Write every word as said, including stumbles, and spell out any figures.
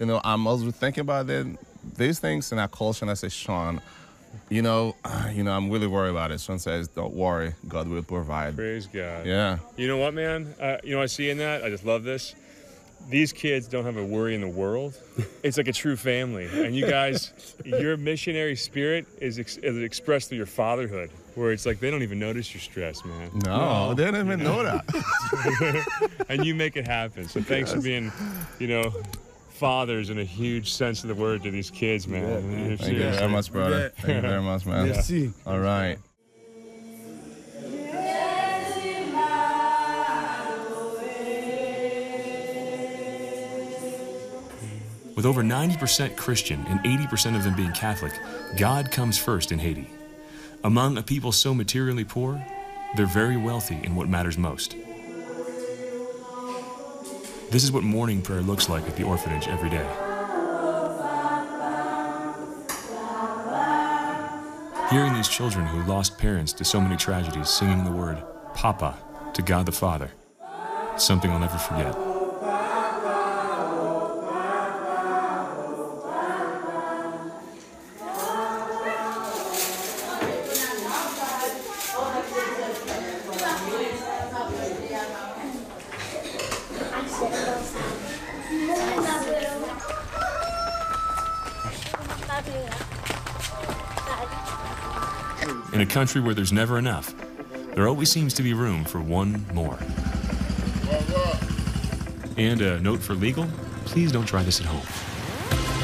you know, I'm always thinking about it, these things in our culture, and I say, Sean, you know, you know, I'm really worried about it. Sean says, don't worry, God will provide. Praise God. Yeah. You know what, man? Uh, you know, I see in that, I just love this. These kids don't have a worry in the world. It's like a true family. And you guys, your missionary spirit is, ex- is expressed through your fatherhood, where it's like they don't even notice your stress, man. No, no. They don't even know that. And you make it happen. So thanks yes. for being, you know, fathers in a huge sense of the word to these kids, man. Yeah, man. Thank you very much, brother. Yeah. Thank you very much, man. Merci. All right. With over ninety percent Christian and eighty percent of them being Catholic, God comes first in Haiti. Among a people so materially poor, they're very wealthy in what matters most. This is what morning prayer looks like at the orphanage every day. Hearing these children who lost parents to so many tragedies singing the word Papa to God the Father, something I'll never forget. In a country where there's never enough, there always seems to be room for one more. And a note for legal, please don't try this at home.